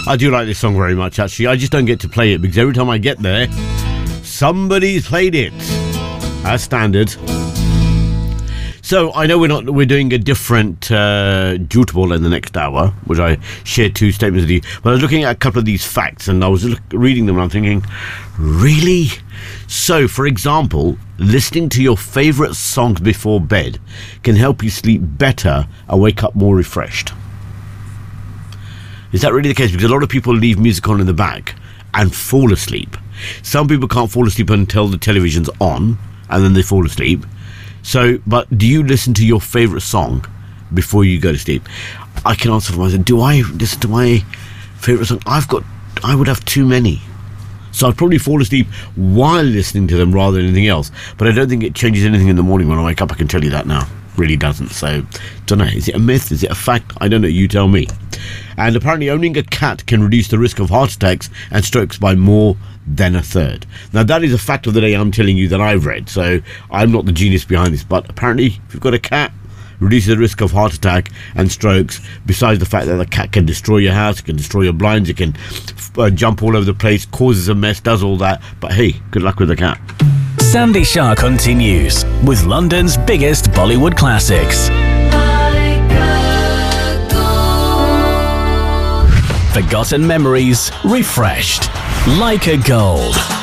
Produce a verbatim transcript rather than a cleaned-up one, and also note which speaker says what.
Speaker 1: I do like this song very much, actually. I just don't get to play it because every time I get there, somebody's played it. As standard. So I know we're not we're doing a different uh, Juteball in the next hour, which I shared two statements with you. But I was looking at a couple of these facts, and I was look, reading them, and I'm thinking, really? So, for example, listening to your favourite songs before bed can help you sleep better and wake up more refreshed. Is that really the case? Because a lot of people leave music on in the back and fall asleep. Some people can't fall asleep until the television's on, and then they fall asleep. So, but do you listen to your favourite song before you go to sleep? I can answer for myself. Do I listen to my favourite song? I've got, I would have too many. So I'd probably fall asleep while listening to them rather than anything else. But I don't think it changes anything in the morning when I wake up. I can tell you that now. Really doesn't. So, don't know. Is it a myth? Is it a fact? I don't know. You tell me. And apparently owning a cat can reduce the risk of heart attacks and strokes by more than a third. Now, that is a fact of the day I'm telling you that I've read. So, I'm not the genius behind this. But apparently, if you've got a cat, reduces the risk of heart attack and strokes, besides the fact that the cat can destroy your house, it can destroy your blinds, it can uh, jump all over the place, causes a mess, does all that. But hey, good luck with the cat.
Speaker 2: Sandy Shah continues with London's biggest Bollywood classics. Forgotten memories refreshed like a gold.